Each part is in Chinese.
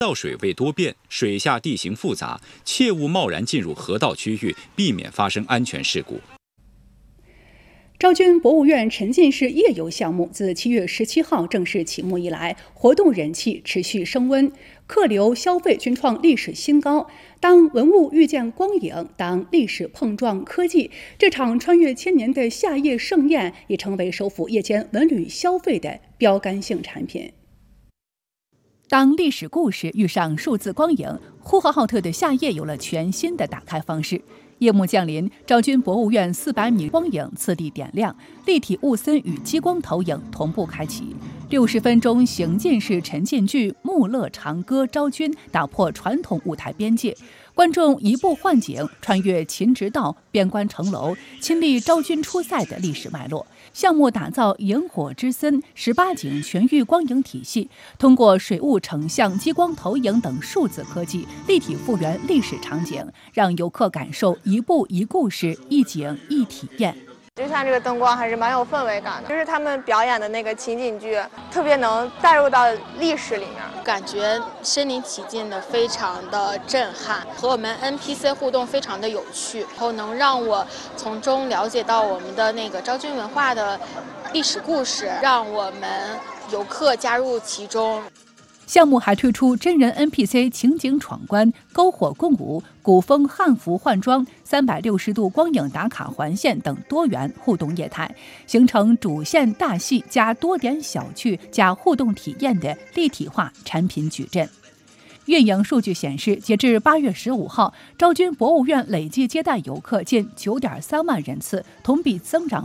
道水位多变，水下地形复杂，切勿贸然进入河道区域，避免发生安全事故。 昭君博物院沉浸式夜游项目自7月17号正式启幕以来，活动人气持续升温，客流消费均创历史新高。当文物遇见光影，当历史碰撞科技，这场穿越千年的夏夜盛宴也成为首府夜间文旅消费的标杆性产品。 当历史故事遇上数字光影，呼和浩特的夏夜有了全新的打开方式。夜幕降临，昭君博物院400米光影次第点亮，立体雾森与激光投影同步开启。60分钟行进式沉浸剧《穆勒长歌昭君》打破传统舞台边界，观众移步换景，穿越秦直道、边关城楼，亲历昭君出塞的历史脉络。项目打造萤火之森18景全域光影体系，通过水雾成像、激光投影等数字科技，立体复原历史场景，让游客感受一步一故事、一景一体验。 就像这个灯光还是蛮有氛围感的，就是他们表演的那个情景剧，特别能带入到历史里面， 感觉身临其境的，非常的震撼，和我们 NPC 互动非常的有趣，然后能让我从中了解到我们的那个昭君文化的历史故事，让我们游客加入其中。 项目还推出真人 NPC 情景闯关、篝火共舞、古风汉服换装、360度光影打卡环线等多元互动业态，形成主线大戏加多点小趣加互动体验的立体化产品矩阵。运营数据显示，截至8月15号，昭君博物院累计接待游客近9.3万人次，同比增长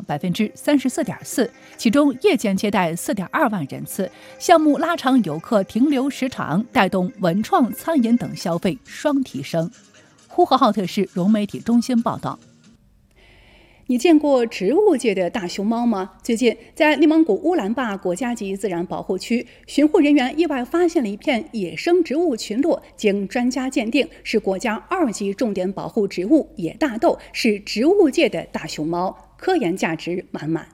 34.4%，其中夜间接待4.2万人次。项目拉长游客停留时长，带动文创、餐饮等消费双提升。呼和浩特市融媒体中心报道。 你见过植物界的大熊猫吗？最近，在内蒙古乌兰坝国家级自然保护区，巡护人员意外发现了一片野生植物群落，经专家鉴定是国家2级重点保护植物野大豆，是植物界的大熊猫，科研价值满满。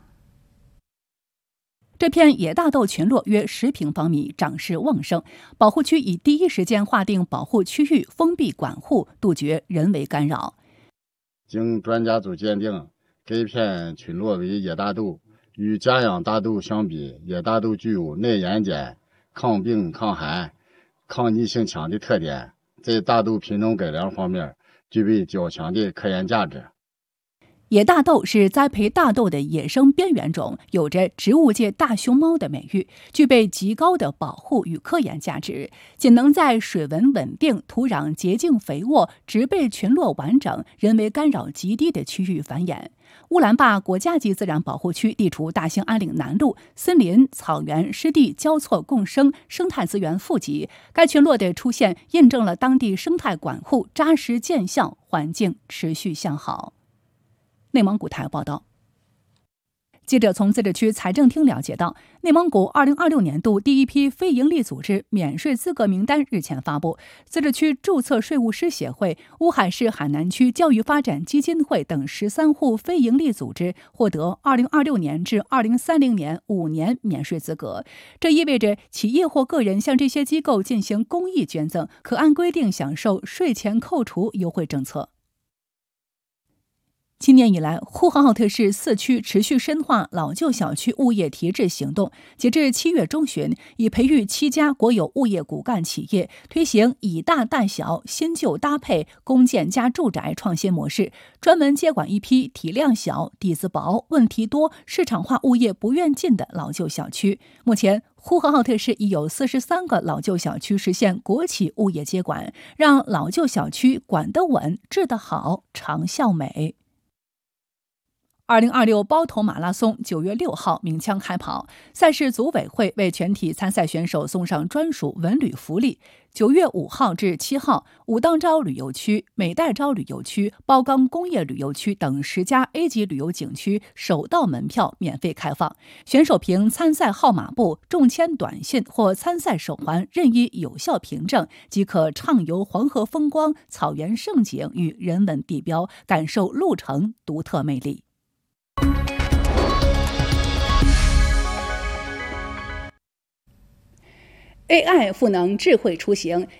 这片野大豆群落约10平方米，长势旺盛。保护区以第一时间划定保护区域，封闭管护，杜绝人为干扰。 经专家组鉴定，该片群落为野大豆，与家养大豆相比，野大豆具有耐盐碱、抗病、抗寒、抗逆性强的特点，在大豆品种改良方面具备较强的科研价值。 野大豆是栽培大豆的野生边缘种，有着植物界大熊猫的美誉，具备极高的保护与科研价值，仅能在水文稳定、土壤洁净肥沃、植被群落完整、人为干扰极低的区域繁衍。乌兰坝国家级自然保护区地处大兴安岭南麓，森林、草原、湿地交错共生，生态资源富集。该群落的出现印证了当地生态管护扎实见效，环境持续向好。内蒙古台报道。记者从自治区财政厅了解到，内蒙古2026年度第一批非营利组织免税资格名单日前发布，自治区注册税务师协会、乌海市海南区教育发展基金会等13户非营利组织获得2026年至2030年5年免税资格。这意味着企业或个人向这些机构进行公益捐赠，可按规定享受税前扣除优惠政策。今年以来，呼和浩特市4区持续深化老旧小区物业提质行动。截至7月中旬，已培育7家国有物业骨干企业，推行以大带小、新旧搭配、公建加住宅创新模式，专门接管一批体量小、底子薄、问题多、市场化物业不愿进的老旧小区。目前，呼和浩特市已有43个老旧小区实现国企物业接管，让老旧小区管得稳、治得好、长效美。2026包头马拉松9月6号鸣枪开跑，赛事组委会为全体参赛选手送上专属文旅福利。9月5号至7号，武当昭旅游区、美代昭旅游区、包钢工业旅游区等10家 A 级旅游景区首道门票免费开放，选手凭参赛号码布、中签短信或参赛手环任意有效凭证，即可畅游黄河风光、草原胜景与人文地标，感受路程独特魅力。 AI 赋能智慧出行，